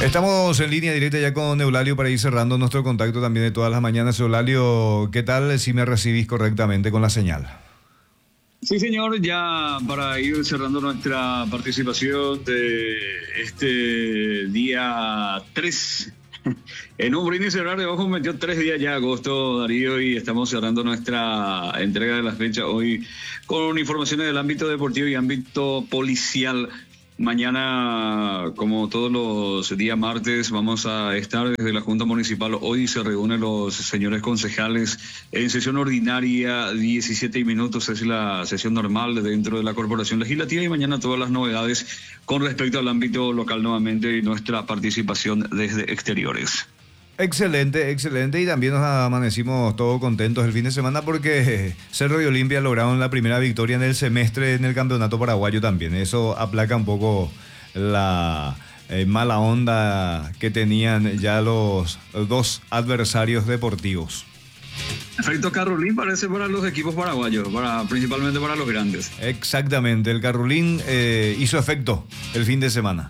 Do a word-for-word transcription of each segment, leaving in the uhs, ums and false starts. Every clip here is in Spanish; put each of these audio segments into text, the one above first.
Estamos en línea directa ya con Eulalio para ir cerrando nuestro contacto también de todas las mañanas. Eulalio, ¿qué tal si me recibís correctamente con la señal? Sí, señor, ya para ir cerrando nuestra participación de este día tres. En un brindis cerrar de ojos metió tres días ya agosto, Darío, y estamos cerrando nuestra entrega de la fecha hoy con informaciones del ámbito deportivo y ámbito policial. Mañana, como todos los días martes, vamos a estar desde la Junta Municipal. Hoy se reúnen los señores concejales en sesión ordinaria, diecisiete minutos es la sesión normal dentro de la Corporación Legislativa, y mañana todas las novedades con respecto al ámbito local nuevamente y nuestra participación desde exteriores. Excelente, excelente, y también nos amanecimos todos contentos el fin de semana porque Cerro y Olimpia lograron la primera victoria en el semestre en el campeonato paraguayo también. Eso aplaca un poco la eh, mala onda que tenían ya los dos adversarios deportivos. Efecto Carrulín parece para los equipos paraguayos, para, principalmente para los grandes. Exactamente, el Carrulín eh, hizo efecto el fin de semana.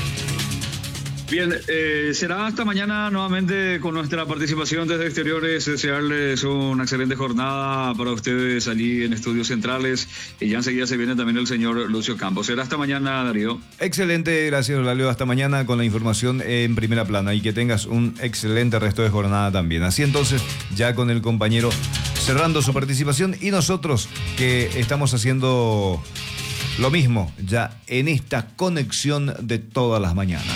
Bien, eh, será hasta mañana nuevamente con nuestra participación desde exteriores. Desearles una excelente jornada para ustedes allí en Estudios Centrales, y ya enseguida se viene también el señor Lucio Campos. Será hasta mañana, Darío. Excelente, gracias, Eulalio. Hasta mañana con la información en primera plana, y que tengas un excelente resto de jornada también. Así entonces, ya con el compañero cerrando su participación, y nosotros que estamos haciendo lo mismo ya en esta conexión de todas las mañanas.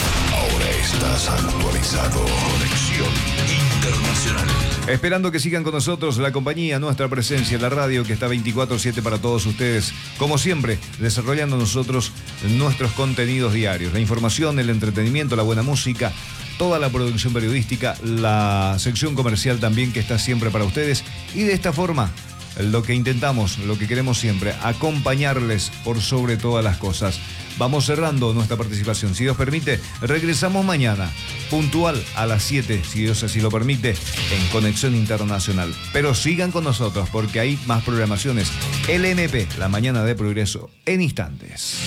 Estás actualizado. Conexión Internacional. Esperando que sigan con nosotros la compañía, nuestra presencia, la radio que está veinticuatro siete para todos ustedes. Como siempre, desarrollando nosotros nuestros contenidos diarios. La información, el entretenimiento, la buena música, toda la producción periodística, la sección comercial también que está siempre para ustedes. Y de esta forma, lo que intentamos, lo que queremos siempre, acompañarles por sobre todas las cosas. Vamos cerrando nuestra participación. Si Dios permite, regresamos mañana, puntual a las siete, si Dios así lo permite, en Conexión Internacional. Pero sigan con nosotros porque hay más programaciones. L M P, la mañana de progreso, en instantes.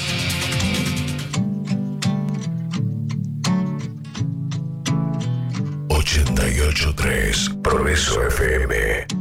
ochenta y ocho punto tres Progreso F M.